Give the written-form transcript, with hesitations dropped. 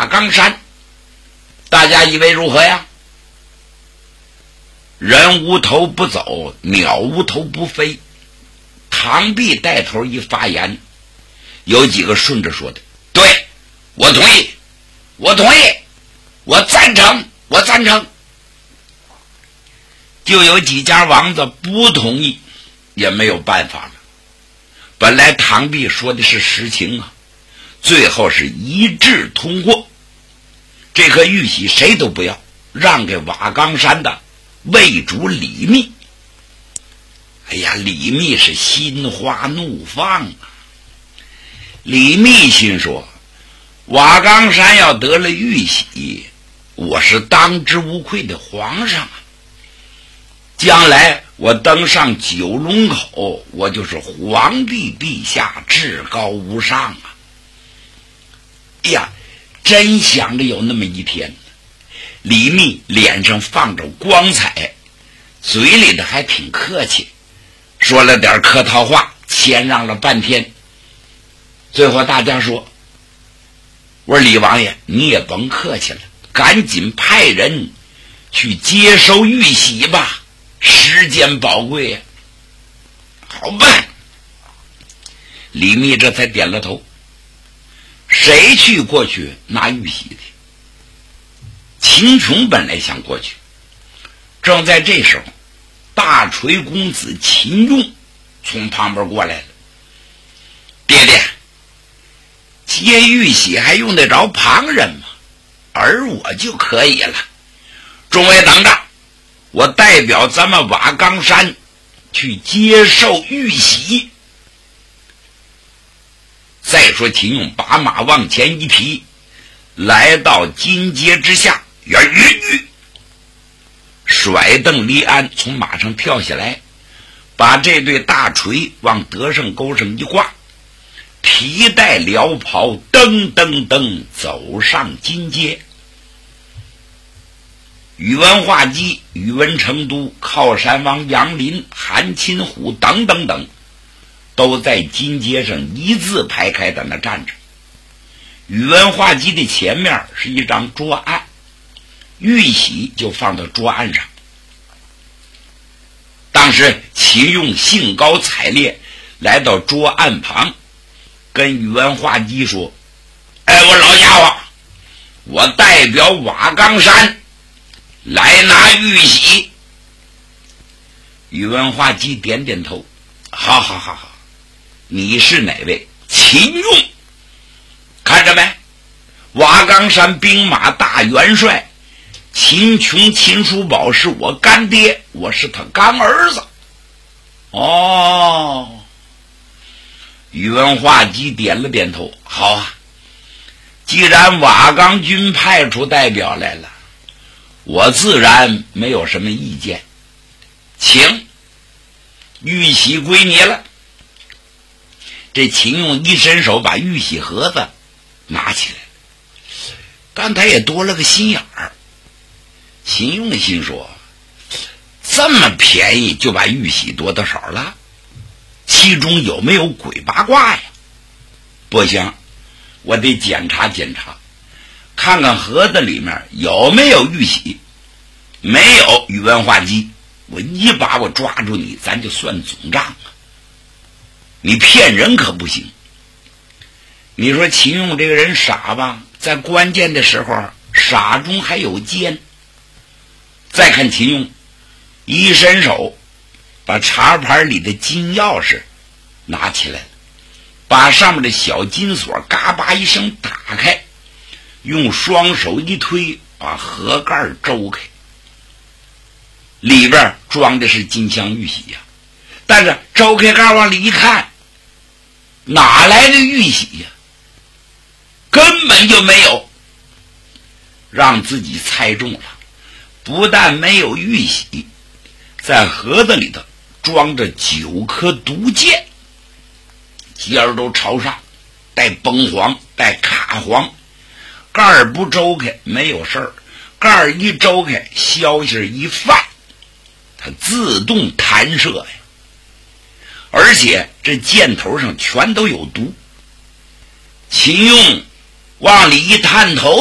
瓦岗山，大家以为如何呀？人无头不走，鸟无头不飞。唐弼带头一发言，有几个顺着说的，对，我同意，我同意，我赞成，我赞成。就有几家王子不同意，也没有办法了。本来唐弼说的是实情啊，最后是一致通过，这颗玉玺谁都不要，让给瓦岗山的魏主李密。哎呀，李密是心花怒放啊！李密心说，瓦岗山要得了玉玺，我是当之无愧的皇上啊！将来我登上九龙口，我就是皇帝陛下，至高无上啊！哎呀，真想着有那么一天。李密脸上放着光彩，嘴里的还挺客气，说了点客套话，谦让了半天。最后大家说，我说李王爷你也甭客气了，赶紧派人去接收玉玺吧，时间宝贵呀。好办。李密这才点了头。谁去过去拿玉玺的？秦琼本来想过去，正在这时候，大锤公子秦用从旁边过来了。爹爹，接玉玺还用得着旁人吗？而我就可以了。众位等着，我代表咱们瓦岗山去接受玉玺。再说秦用把马往前一匹，来到金阶之下，甩蹬离鞍，从马上跳下来，把这对大锤往德胜钩上一挂，提带撩袍，噔噔噔走上金阶。宇文化及、宇文成都、靠山王杨林、韩钦虎等等等，都在金阶上一字排开在那站着。宇文化及的前面是一张桌案，玉玺就放到桌案上。当时秦用兴高采烈来到桌案旁，跟宇文化及说，我老家伙，我代表瓦岗山来拿玉玺。宇文化及点点头，好好好好，你是哪位？秦用。看着没，瓦岗山兵马大元帅秦琼、秦叔宝是我干爹，我是他干儿子。哦，宇文化及点了点头，好啊，既然瓦岗军派出代表来了，我自然没有什么意见，请，玉玺归你了。这秦用一伸手把玉玺盒子拿起来，但他也多了个心眼儿。秦用心说，这么便宜就把玉玺夺到手了，其中有没有鬼八卦呀？不行，我得检查检查，看看盒子里面有没有玉玺。没有，宇文化及，我一把我抓住你，咱就算总账啊！你骗人可不行。你说秦用这个人傻吧，在关键的时候傻中还有奸。再看秦用一伸手，把茶盘里的金钥匙拿起来了，把上面的小金锁嘎巴一声打开，用双手一推，把盒盖周开，里边装的是金镶玉玺呀。但是周开盖往里一看，哪来的玉玺呀？根本就没有。让自己猜中了，不但没有玉玺，在盒子里头装着9颗毒箭，尖儿都朝上，带崩黄，带卡黄，盖儿不周开没有事儿，盖儿一周开，消息一放，它自动弹射呀。而且这箭头上全都有毒。秦用往里一探头，